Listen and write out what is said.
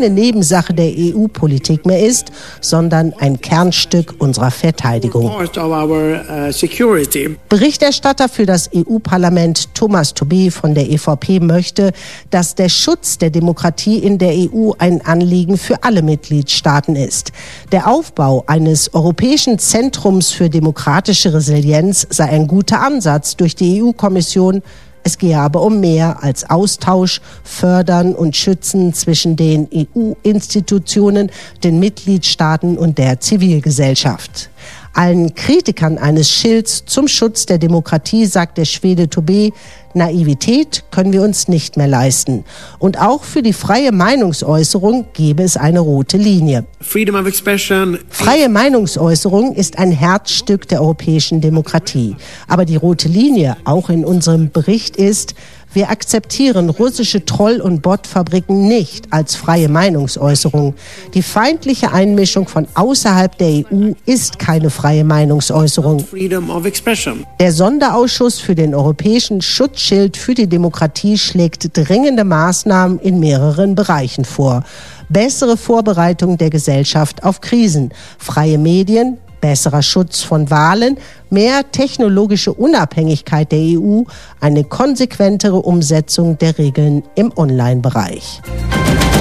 eine Nebensache der EU-Politik mehr ist, sondern ein Kernstück unserer Verteidigung. Berichterstatter für das EU-Parlament Thomas Tobé von der EVP möchte, dass der Schutz der Demokratie in der EU ein Anliegen für alle Mitgliedstaaten ist. Der Aufbau eines europäischen Zentrums für demokratische Resilienz sei ein guter Ansatz durch die EU-Kommission. Es gehe aber um mehr als Austausch, Fördern und Schützen zwischen den EU-Institutionen, den Mitgliedstaaten und der Zivilgesellschaft. Allen Kritikern eines Schilds zum Schutz der Demokratie sagt der Schwede Tobé, Naivität können wir uns nicht mehr leisten. Und auch für die freie Meinungsäußerung gäbe es eine rote Linie. Freie Meinungsäußerung ist ein Herzstück der europäischen Demokratie. Aber die rote Linie, auch in unserem Bericht, ist, wir akzeptieren russische Troll- und Botfabriken nicht als freie Meinungsäußerung. Die feindliche Einmischung von außerhalb der EU ist keine freie Meinungsäußerung. Der Sonderausschuss für den europäischen Schutzschild für die Demokratie schlägt dringende Maßnahmen in mehreren Bereichen vor. Bessere Vorbereitung der Gesellschaft auf Krisen, freie Medien, besserer Schutz von Wahlen, mehr technologische Unabhängigkeit der EU, eine konsequentere Umsetzung der Regeln im Online-Bereich.